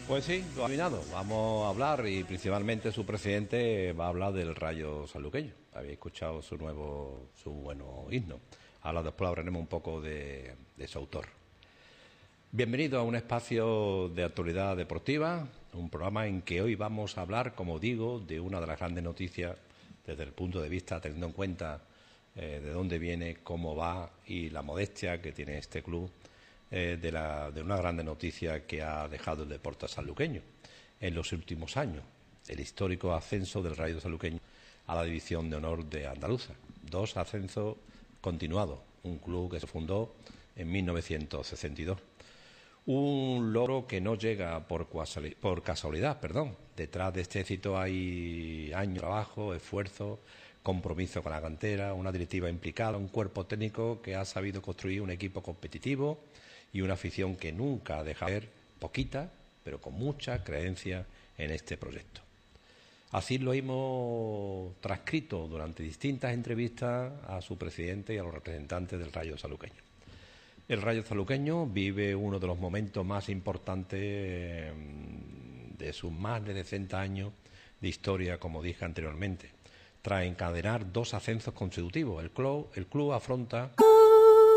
Pues sí, lo ha adivinado. Vamos a hablar y principalmente su presidente va a hablar del Rayo Sanluqueño. Habéis escuchado su bueno himno. Ahora después hablaremos un poco de su autor. Bienvenido a un espacio de actualidad deportiva, un programa en que hoy vamos a hablar, como digo, de una de las grandes noticias desde el punto de vista, teniendo en cuenta de dónde viene, cómo va y la modestia que tiene este club. De una grande noticia que ha dejado el deporte sanluqueño en los últimos años, el histórico ascenso del Rayo Sanluqueño a la división de honor de Andaluza. 2 ascensos continuados, un club que se fundó en 1962. Un logro que no llega por casualidad. Detrás de este éxito hay años de trabajo, esfuerzo, compromiso con la cantera, una directiva implicada, un cuerpo técnico que ha sabido construir un equipo competitivo y una afición que nunca ha dejado de ver, poquita, pero con mucha creencia en este proyecto. Así lo hemos transcrito durante distintas entrevistas a su presidente y a los representantes del Rayo Sanluqueño. El Rayo Sanluqueño vive uno de los momentos más importantes de sus más de 60 años de historia, como dije anteriormente. Tras encadenar 2 ascensos consecutivos, el club afronta